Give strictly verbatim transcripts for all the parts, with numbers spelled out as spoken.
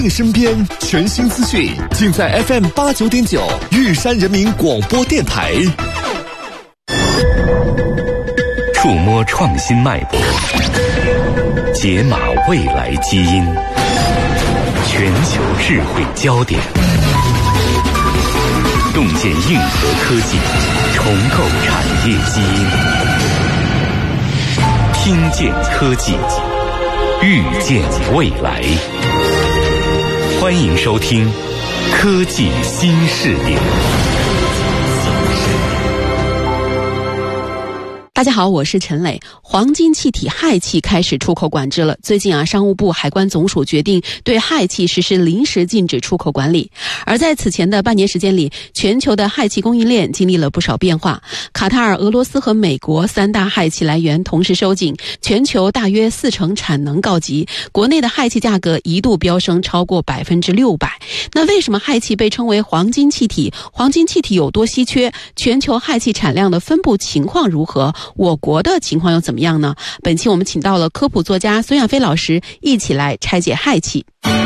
你身边全新资讯尽在 F M 八九点九玉山人民广播电台。 触摸创新脉搏，解码未来基因，全球智慧焦点，洞见硬核科技，重构产业基因，听见科技，预见未来。欢迎收听科技新视点。 大家好，我是陈磊。黄金气体氦气开始出口管制了。最近啊，商务部海关总署决定对氦气实施临时禁止出口管理。而在此前的半年时间里，全球的氦气供应链经历了不少变化。卡塔尔、俄罗斯和美国三大氦气来源同时收紧，全球大约四成产能告急，国内的氦气价格一度飙升超过百分之六百。那为什么氦气被称为黄金气体？黄金气体有多稀缺？全球氦气产量的分布情况如何？我国的情况又怎么样呢？本期我们请到了科普作家孙亚飞老师，一起来拆解氦气。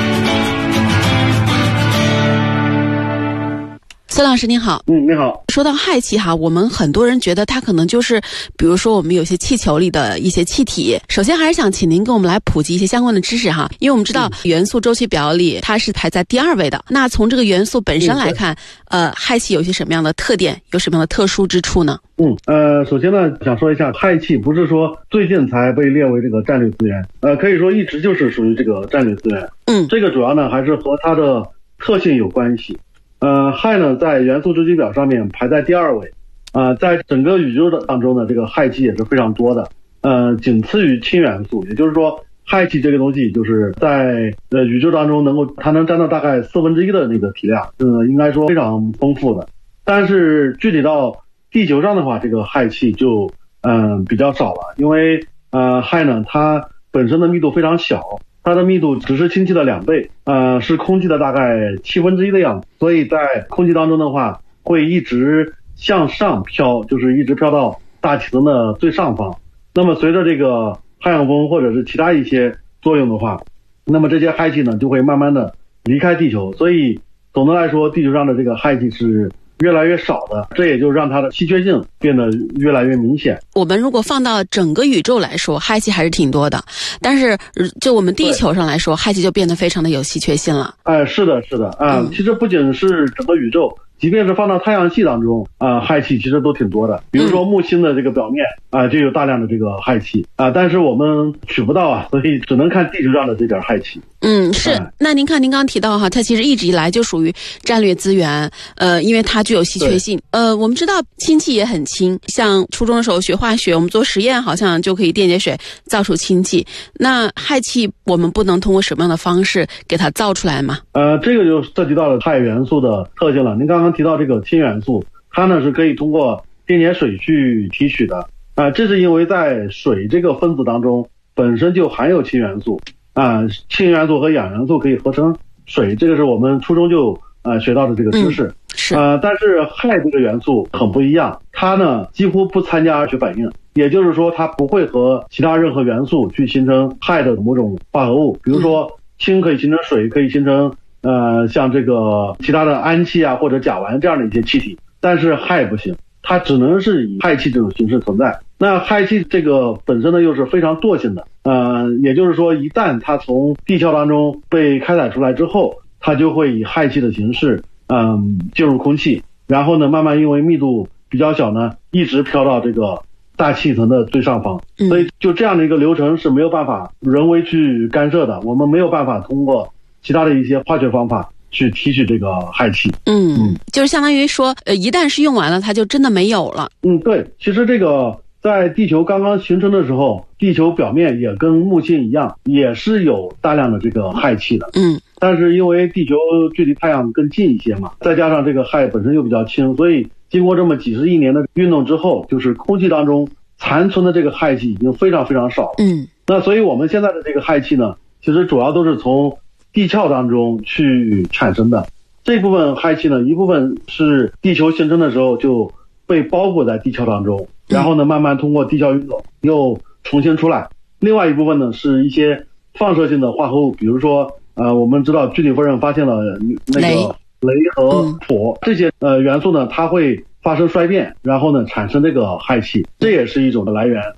孙老师您好。 嗯，你好。 说到氦气哈，我们很多人觉得它可能就是比如说我们有些气球里的一些气体。首先还是想请您给我们来普及一些相关的知识哈，因为我们知道元素周期表里它是排在第二位的。那从这个元素本身来看，呃，氦气有些什么样的特点，有什么样的特殊之处呢？ 嗯，呃，首先呢，想说一下，氦气不是说最近才被列为这个战略资源，呃，可以说一直就是属于这个战略资源。 嗯， 这个主要呢还是和它的特性有关系。呃，氦呢在元素周期表上面排在第二位，呃，在整个宇宙的当中呢，这个氦气也是非常多的，呃，仅次于氢元素，也就是说，氦气这个东西就是在呃宇宙当中能够它能占到大概四分之一的那个体量，呃，应该说非常丰富的。但是具体到地球上的话，这个氦气就嗯、呃、比较少了，因为呃氦呢它本身的密度非常小。它的密度只是氢气的两倍，呃，是空气的大概七分之一的样子，所以在空气当中的话，会一直向上飘，就是一直飘到大气层的最上方。那么随着这个太阳风或者是其他一些作用的话，那么这些氦气呢就会慢慢的离开地球，所以总的来说，地球上的这个氦气是越来越少的，这也就让它的稀缺性变得越来越明显。 我们如果放到整个宇宙来说，氦气还是挺多的，但是就我们地球上来说，氦气就变得非常的有稀缺性了。 哎，是的，是的啊、嗯，其实不仅是整个宇宙，即便是放到太阳系当中啊、呃，氦气其实都挺多的。比如说木星的这个表面啊、呃，就有大量的这个氦气啊、呃，但是我们取不到啊，所以只能看地球上的这点氦气。 嗯，是。嗯、那您看，您刚刚提到哈，它其实一直以来就属于战略资源，呃，因为它具有稀缺性。呃，我们知道氢气也很轻，像初中的时候学化学，我们做实验好像就可以电解水造出氢气。那氦气我们不能通过什么样的方式给它造出来吗？ 呃，这个就涉及到了氦元素的特性了。您刚刚提到这个氢元素，它呢是可以通过电解水去提取的。啊、呃，这是因为在水这个分子当中本身就含有氢元素。啊、呃，氢元素和氧元素可以合成水，这个是我们初中就呃学到的这个知识。 嗯、是。 呃，但是氦这个元素很不一样，它呢几乎不参加化学反应，也就是说它不会和其他任何元素去形成氦的某种化合物。比如说氢可以形成水，可以形成呃像这个其他的氨气啊或者甲烷这样的一些气体，但是氦不行，它只能是以氦气这种形式存在。那氦气这个本身呢又是非常惰性的，呃，也就是说一旦它从地壳当中被开采出来之后，它就会以氦气的形式，嗯，进入空气，然后呢慢慢因为密度比较小呢，一直飘到这个大气层的最上方。所以就这样的一个流程是没有办法人为去干涉的，我们没有办法通过其他的一些化学方法去提取这个氦气。 嗯嗯，就是相当于说，呃，一旦是用完了，它就真的没有了。 嗯，对，其实这个在地球刚刚形成的时候，地球表面也跟木星一样，也是有大量的这个氦气的。 嗯， 但是因为地球距离太阳更近一些嘛，再加上这个氦本身又比较轻，所以经过这么几十亿年的运动之后，就是空气当中残存的这个氦气已经非常非常少了。 嗯， 那所以我们现在的这个氦气呢，其实主要都是从地壳当中去产生的。这部分氦气呢，一部分是地球形成的时候就被包裹在地壳当中，然后呢慢慢通过地壳运动又重新出来。另外一部分呢是一些放射性的化合物，比如说呃，我们知道居里夫人发现了那个镭和铂、嗯、这些呃元素呢，它会发生衰变，然后呢产生这个氦气，这也是一种的来源。